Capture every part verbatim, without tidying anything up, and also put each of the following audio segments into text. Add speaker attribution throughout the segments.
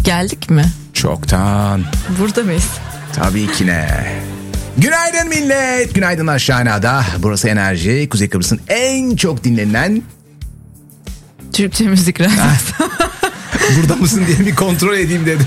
Speaker 1: Geldik mi?
Speaker 2: Çoktan.
Speaker 1: Burada mıyız?
Speaker 2: Tabii ki ne. Günaydın millet. Günaydınlar Şahina'da. Burası Enerji. Kuzey Kıbrıs'ın en çok dinlenen
Speaker 1: Türkçe müzik radyosu.
Speaker 2: Burada mısın diye bir kontrol edeyim dedim.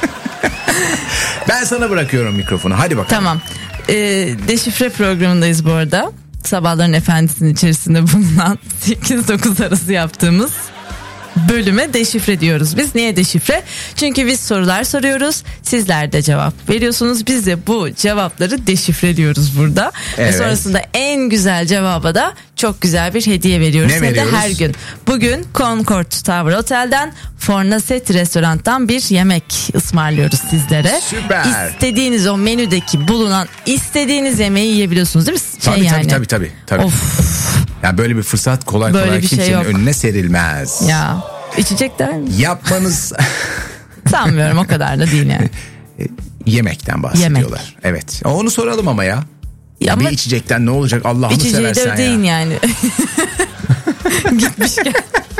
Speaker 2: Ben sana bırakıyorum mikrofonu. Hadi bakalım.
Speaker 1: Tamam. Ee, Deşifre programındayız bu arada. Sabahların Efendisi'nin içerisinde bulunan sekiz dokuz arası yaptığımız bölüme deşifre diyoruz. Biz niye deşifre? Çünkü biz sorular soruyoruz. Sizler de cevap veriyorsunuz. Biz de bu cevapları deşifreliyoruz burada. Evet. Ve sonrasında en güzel cevaba da çok güzel bir hediye veriyoruz.
Speaker 2: Ne veriyoruz?
Speaker 1: Her gün. Bugün Concord Tower Otel'den Fornaset Restorant'tan bir yemek ısmarlıyoruz sizlere.
Speaker 2: Süper.
Speaker 1: İstediğiniz o menüdeki bulunan istediğiniz yemeği yiyebiliyorsunuz değil mi? Şey
Speaker 2: tabii,
Speaker 1: yani.
Speaker 2: tabii tabii tabii tabii.
Speaker 1: Of.
Speaker 2: Yani böyle bir fırsat kolay
Speaker 1: Böyle
Speaker 2: kolay
Speaker 1: bir
Speaker 2: kimsenin
Speaker 1: şey yok.
Speaker 2: önüne serilmez.
Speaker 1: Ya içecek der mi?
Speaker 2: Yapmanız
Speaker 1: sanmıyorum, o kadar da değil yani.
Speaker 2: Yemekten bahsediyorlar.
Speaker 1: Yemek.
Speaker 2: Evet. Onu soralım ama ya.
Speaker 1: Ya
Speaker 2: bir
Speaker 1: ama
Speaker 2: içecekten ne olacak Allah'ını seversen ya.
Speaker 1: İçeceği de deyin yani. Gitmişken.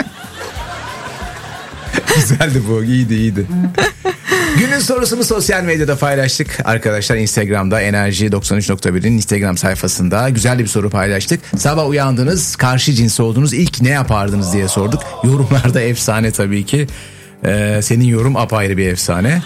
Speaker 2: Güzeldi bu. İyiydi iyiydi. Günün sorusunu sosyal medyada paylaştık. Arkadaşlar Instagram'da Enerji doksan üç nokta bir'in Instagram sayfasında güzel bir soru paylaştık. Sabah uyandınız, karşı cins oldunuz, ilk ne yapardınız diye sorduk. Yorumlarda efsane tabii ki. Ee, senin yorum apayrı bir efsane.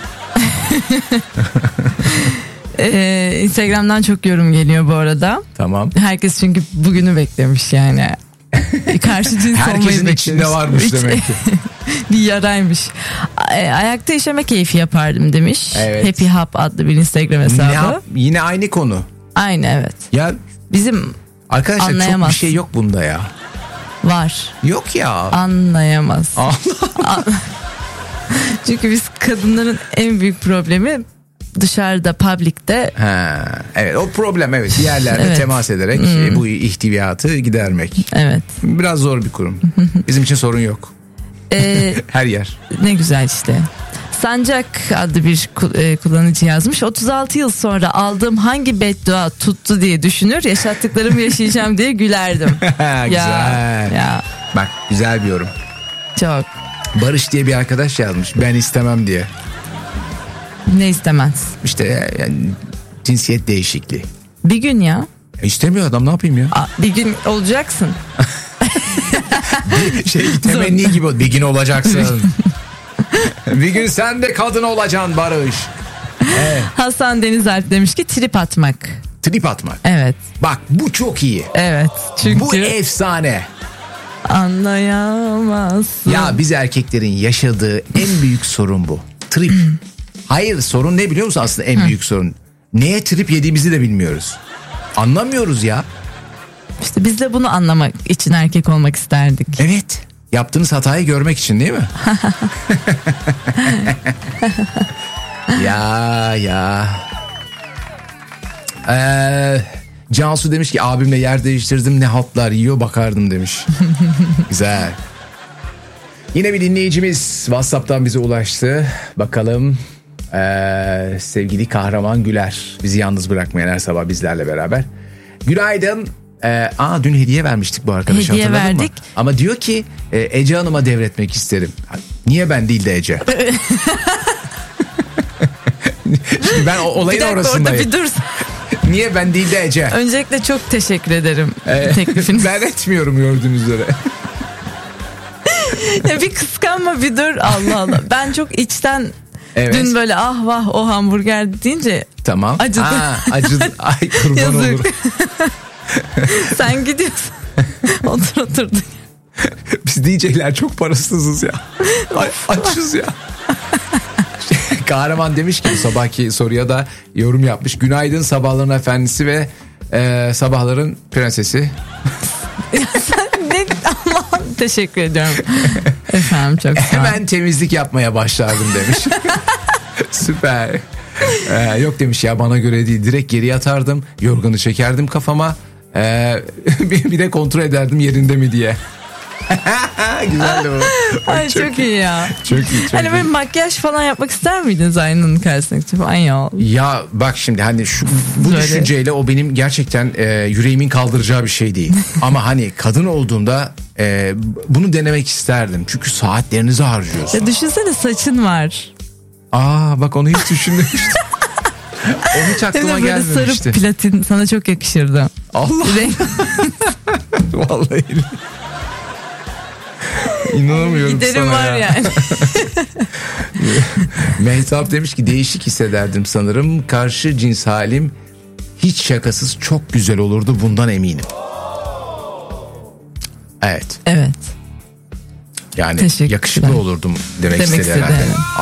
Speaker 1: ee, Instagram'dan çok yorum geliyor bu arada.
Speaker 2: Tamam.
Speaker 1: Herkes çünkü bugünü beklemiş yani. Karşı cins olmayı beklemiş.
Speaker 2: Herkesin içinde varmış demek ki.
Speaker 1: Bir yaraymış. Ayakta işeme keyfi yapardım demiş.
Speaker 2: Evet.
Speaker 1: Happy Hub adlı bir Instagram hesabı.
Speaker 2: Yap, yine aynı konu.
Speaker 1: Aynı, evet.
Speaker 2: Ya
Speaker 1: bizim
Speaker 2: arkadaşlar çok bir şey yok bunda ya.
Speaker 1: Var.
Speaker 2: Yok ya.
Speaker 1: Anlayamaz.
Speaker 2: Allah.
Speaker 1: Çünkü biz kadınların en büyük problemi dışarıda, public'te.
Speaker 2: Ha, evet, o problem, evet, bir yerlerde evet. temas ederek hmm. bu ihtiyatı gidermek.
Speaker 1: Evet.
Speaker 2: Biraz zor bir kurum. Bizim için sorun yok.
Speaker 1: Ee,
Speaker 2: Her yer.
Speaker 1: Ne güzel işte. Sancak adlı bir kullanıcı yazmış. otuz altı yıl sonra aldığım hangi beddua tuttu diye düşünür, yaşattıklarımı yaşayacağım diye gülerdim.
Speaker 2: Güzel.
Speaker 1: Ya, ya.
Speaker 2: Bak, güzel bir yorum.
Speaker 1: Çok.
Speaker 2: Barış diye bir arkadaş yazmış. Ben istemem diye.
Speaker 1: Ne istemez?
Speaker 2: İşte yani, cinsiyet değişikliği.
Speaker 1: Bir gün ya.
Speaker 2: E istemiyor adam, ne yapayım ya?
Speaker 1: Aa, bir gün olacaksın.
Speaker 2: bir şey temenni gibi, bir gün olacaksın. Bir gün sen de kadın olacaksın Barış. Evet.
Speaker 1: Hasan Denizalp demiş ki trip atmak.
Speaker 2: Trip atmak.
Speaker 1: Evet.
Speaker 2: Bak, bu çok iyi.
Speaker 1: Evet. Çünkü
Speaker 2: bu efsane.
Speaker 1: Anlayamazsın.
Speaker 2: Ya biz erkeklerin yaşadığı en büyük sorun bu. Trip. Hayır, sorun ne biliyor musun aslında en büyük sorun? Neye trip yediğimizi de bilmiyoruz. Anlamıyoruz ya. İşte
Speaker 1: biz de bunu anlamak için erkek olmak isterdik.
Speaker 2: Evet. Yaptığınız hatayı görmek için değil mi? ya ya. Ee, Cansu demiş ki abimle yer değiştirdim, ne hatlar yiyor bakardım demiş. Güzel. Yine bir dinleyicimiz WhatsApp'tan bize ulaştı. Bakalım. Ee, sevgili Kahraman Güler, bizi yalnız bırakmayan her sabah bizlerle beraber. Günaydın. Ee, aa, dün hediye vermiştik bu arkadaşa,
Speaker 1: hediye
Speaker 2: hatırladın
Speaker 1: verdik.
Speaker 2: mı? Ama diyor ki e, Ece Hanım'a devretmek isterim. Niye ben değil de Ece? Şimdi ben o, olayın orasındayım.
Speaker 1: Bir dakika, orada bir dur.
Speaker 2: Niye ben değil de Ece?
Speaker 1: Öncelikle çok teşekkür ederim
Speaker 2: ee,
Speaker 1: teklifiniz.
Speaker 2: Ben etmiyorum gördüğünüz üzere.
Speaker 1: Ya bir kıskanma, bir dur, Allah Allah. Ben çok içten evet. Dün böyle ah vah o hamburger deyince
Speaker 2: tamam.
Speaker 1: Acıdı.
Speaker 2: Aa, acıdı. Ay kurban olur.
Speaker 1: Sen gidiyorsun. Otur oturdun.
Speaker 2: Biz D J'ler çok parasızız ya. Ay, açız ya. Kahraman demiş ki sabahki soruya da yorum yapmış. Günaydın sabahların efendisi ve e, sabahların prensesi.
Speaker 1: Ya sen ne Allah'ım, teşekkür ediyorum. Efendim çok sağ ol.
Speaker 2: Hemen temizlik yapmaya başlardım demiş. Süper. Ee, yok demiş ya, bana göre değil, direkt geri yatardım, yorganı çekerdim kafama, ee, bir de kontrol ederdim yerinde mi diye. Güzeldi bu.
Speaker 1: Ay çok, çok iyi ya.
Speaker 2: Çok iyi. Çok
Speaker 1: hani böyle
Speaker 2: iyi.
Speaker 1: Makyaj falan yapmak ister miydiniz aynanın karşısına falan ya?
Speaker 2: Ya bak şimdi hani şu bu böyle düşünceyle o benim gerçekten e, yüreğimin kaldıracağı bir şey değil. Ama hani kadın olduğumda e, bunu denemek isterdim. Çünkü saatlerinizi harcıyorsun.
Speaker 1: Ya düşünsene, saçın var.
Speaker 2: Aa bak onu hiç düşünmemiştim. O hiç aklıma
Speaker 1: Böyle
Speaker 2: gelmemişti.
Speaker 1: sarı platin sana çok yakışırdı.
Speaker 2: Allah. Vallahi. İnanamıyorum
Speaker 1: Giderim
Speaker 2: sana
Speaker 1: var
Speaker 2: ya.
Speaker 1: yani.
Speaker 2: Mehtap demiş ki değişik hissederdim sanırım. Karşı cins halim hiç şakasız çok güzel olurdu, bundan eminim. Evet.
Speaker 1: Evet.
Speaker 2: Yani
Speaker 1: Teşekkürler.
Speaker 2: yakışıklı olurdum demek,
Speaker 1: Demek
Speaker 2: istedi herhalde.
Speaker 1: istedi.